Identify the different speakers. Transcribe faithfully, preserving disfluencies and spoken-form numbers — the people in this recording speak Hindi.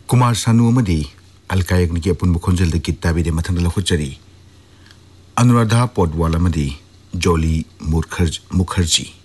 Speaker 1: कुमार सानू अमदी अलकायक निकी अपुन बुखोंजल द किताबी दे मथंग लखुचरी अनुराधा पोडवाल अमदी जोली मुखर्जी मुखर्जी